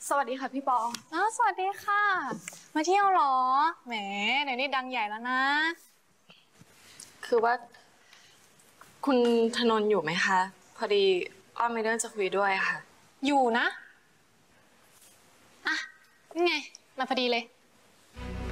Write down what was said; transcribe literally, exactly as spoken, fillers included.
สวัสดีค่ะพี่ปออ้าวสวัสดีค่ะมาเที่ยวเหรอแหมเดี๋ยวนี้ดังใหญ่แล้วนะคือว่าคุณธนนท์อยู่ไหมคะพอดีอ้อมมีเรื่องจะคุยด้วยค่ะอยู่นะอ่ะนี่ไงมาพอดีเลย